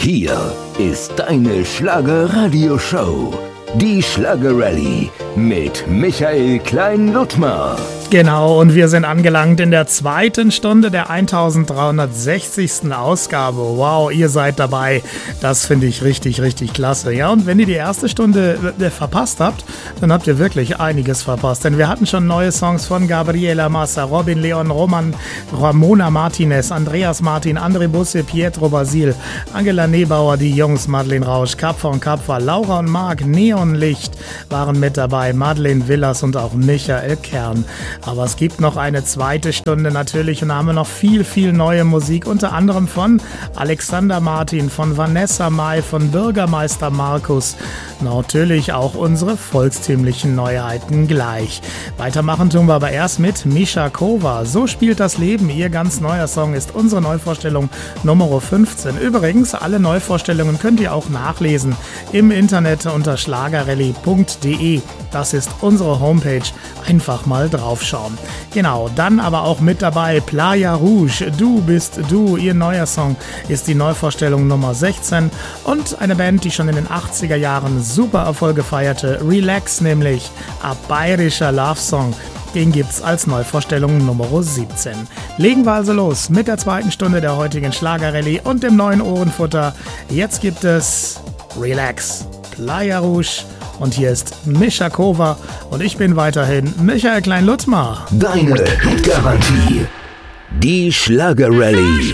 Hier ist deine Schlager-Radio-Show. Die Schlager-Rallye mit Michael Klein-Ludtmer. Genau, und wir sind angelangt in der zweiten Stunde der 1360. Ausgabe. Wow, ihr seid dabei. Das finde ich richtig, richtig klasse. Ja, und wenn ihr die erste Stunde verpasst habt, dann habt ihr wirklich einiges verpasst. Denn wir hatten schon neue Songs von Gabriela Massa, Robin Leon, Ramona Martinez, Andreas Martin, André Busse, Pietro Basil, Angela Nebauer, die Jungs, Madeleine Rausch, Kapfer und Kapfer, Laura und Marc, Neonlicht waren mit dabei, Madeleine Villas und auch Michael Kern. Aber es gibt noch eine zweite Stunde natürlich und da haben wir noch viel, viel neue Musik, unter anderem von Alexander Martin, von Vanessa Mai, von Bürgermeister Markus. Natürlich auch unsere volkstümlichen Neuheiten gleich. Weitermachen tun wir aber erst mit Mischa Kova. So spielt das Leben. Ihr ganz neuer Song ist unsere Neuvorstellung Nummer 15. Übrigens, alle Neuvorstellungen könnt ihr auch nachlesen im Internet unter schlagerrallye.de. Das ist unsere Homepage. Einfach mal draufschauen. Genau, dann aber auch mit dabei Playa Rouge, Du bist du. Ihr neuer Song ist die Neuvorstellung Nummer 16 und eine Band, die schon in den 80er Jahren super Erfolge feierte, Relax nämlich, ein bayerischer Love-Song. Den gibt's als Neuvorstellung Nummer 17. Legen wir also los mit der zweiten Stunde der heutigen Schlagerrallye und dem neuen Ohrenfutter. Jetzt gibt es Relax, Playa Rouge. Und hier ist Mischa Kova und ich bin weiterhin Michael Klein-Ludtmer. Deine Hitgarantie. Die Schlager-Rallye.